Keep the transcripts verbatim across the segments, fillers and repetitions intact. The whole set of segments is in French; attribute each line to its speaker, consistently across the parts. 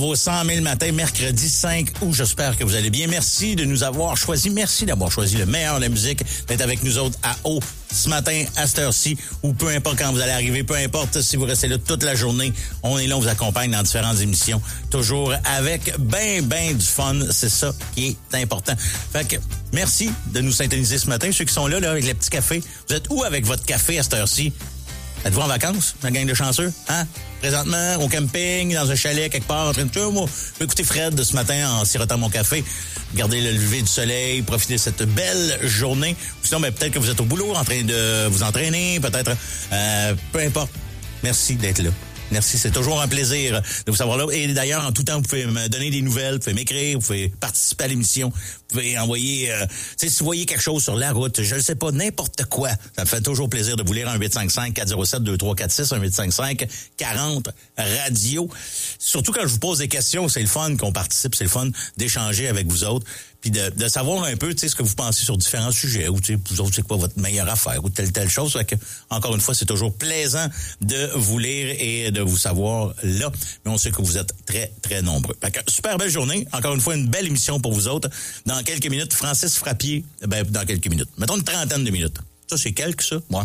Speaker 1: Vos cent mille matins, mercredi cinq août. J'espère que vous allez bien. Merci de nous avoir choisi. Merci d'avoir choisi le meilleur de la musique, d'être avec nous autres à Haut ce matin, à cette heure-ci, ou peu importe quand vous allez arriver, peu importe si vous restez là toute la journée. On est là, on vous accompagne dans différentes émissions. Toujours avec ben, ben du fun. C'est ça qui est important. Fait que merci de nous synthétiser ce matin. Ceux qui sont là, là, avec les petits cafés. Vous êtes où avec votre café à cette heure-ci? Êtes-vous en vacances, la gang de chanceux? Hein? Présentement, au camping, dans un chalet, quelque part, en train de... Tu moi, je vais écouter Fred de ce matin en sirotant mon café. Regardez le lever du soleil, profiter de cette belle journée. Ou sinon, ben, peut-être que vous êtes au boulot en train de vous entraîner, peut-être. Euh, peu importe. Merci d'être là. Merci, c'est toujours un plaisir de vous savoir là. Et d'ailleurs, en tout temps, vous pouvez me donner des nouvelles, vous pouvez m'écrire, vous pouvez participer à l'émission, vous pouvez envoyer, euh, tu sais, si vous voyez quelque chose sur la route, je ne sais pas, n'importe quoi. Ça me fait toujours plaisir de vous lire un huit cinq cinq, quatre zéro sept, deux trois quatre six, un huit cinq cinq, quarante, radio. Surtout quand je vous pose des questions, c'est le fun qu'on participe, c'est le fun d'échanger avec vous autres. Puis de, de savoir un peu, tu sais, ce que vous pensez sur différents sujets, ou tu sais, vous autres, c'est quoi votre meilleure affaire, ou telle, telle chose. Fait que, encore une fois, c'est toujours plaisant de vous lire et de vous savoir là. Mais on sait que vous êtes très, très nombreux. Fait que, super belle journée. Encore une fois, une belle émission pour vous autres. Dans quelques minutes, Francis Frappier, ben, dans quelques minutes. Mettons une trentaine de minutes. Ça, c'est quelques, ça? Moi.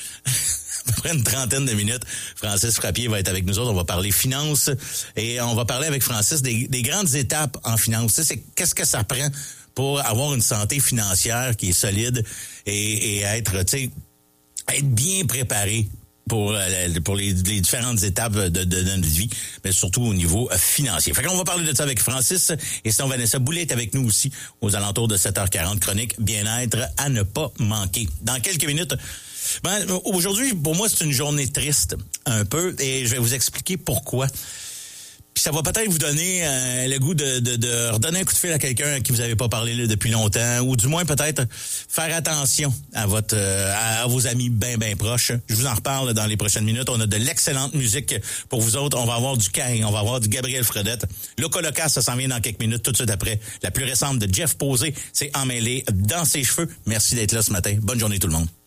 Speaker 1: À peu près une trentaine de minutes, Francis Frappier va être avec nous autres. On va parler finances et on va parler avec Francis des, des grandes étapes en finance. Tu sais, c'est qu'est-ce que ça prend pour avoir une santé financière qui est solide et, et être, tu sais, être bien préparé pour pour les, les différentes étapes de, de, de notre vie, mais surtout au niveau financier. Fait qu'on va parler de ça avec Francis. Et sinon, Vanessa Boulay est avec nous aussi aux alentours de sept heures quarante. Chronique bien-être à ne pas manquer. Dans quelques minutes, ben, aujourd'hui, pour moi, c'est une journée triste, un peu, et je vais vous expliquer pourquoi. Puis ça va peut-être vous donner euh, le goût de, de, de redonner un coup de fil à quelqu'un à qui vous n'avez pas parlé là, depuis longtemps, ou du moins peut-être faire attention à votre euh, à, à vos amis bien, bien proches. Je vous en reparle dans les prochaines minutes. On a de l'excellente musique pour vous autres. On va avoir du Cain, on va avoir du Gabriel Fredette. Loco Loca, ça s'en vient dans quelques minutes, tout de suite après. La plus récente de Jeff Posé, c'est Emmêlé dans ses cheveux. Merci d'être là ce matin. Bonne journée tout le monde.